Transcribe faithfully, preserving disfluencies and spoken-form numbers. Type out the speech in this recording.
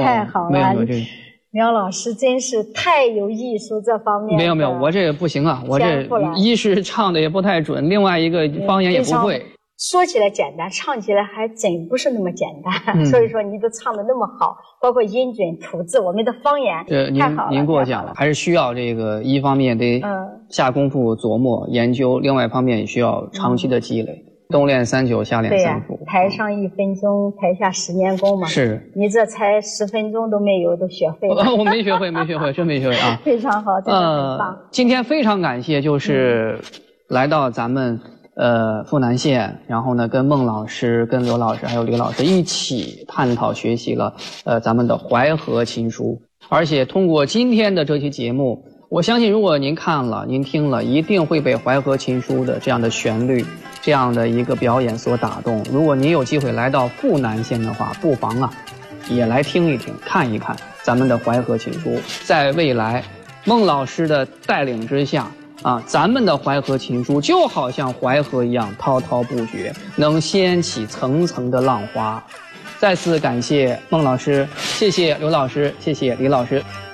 太好了， 没有没有这个。 苗老师真是太有艺术这方面。 没有没有，我这个不行啊，我这一是唱的也不太准，另外一个方言也不会。 说起来简单，唱起来还真不是那么简单。嗯、所以说你都唱的那么好，包括音准、吐字，我们的方言太好了。 您您给我讲了，还是需要这个一方面得下功夫琢磨研究，另外一方面也需要长期的积累。嗯冬练三九，夏练三伏。 对呀、啊，台上一分钟，台下十年功嘛。 是。 你这才十分钟都没有，都学会了。 我没学会，没学会，真没学会啊。 非常好，真的很棒。 呃，今天非常感谢，就是来到咱们呃富南县，然后呢，跟孟老师、跟刘老师还有李老师一起探讨学习了呃咱们的淮河琴书，而且通过今天的这期节目。我相信，如果您看了、您听了，一定会被淮河琴书的这样的旋律、这样的一个表演所打动。如果您有机会来到富南县的话，不妨啊，也来听一听、看一看咱们的淮河琴书。在未来，孟老师的带领之下，啊，咱们的淮河琴书就好像淮河一样滔滔不绝，能掀起层层的浪花。再次感谢孟老师，谢谢刘老师，谢谢李老师。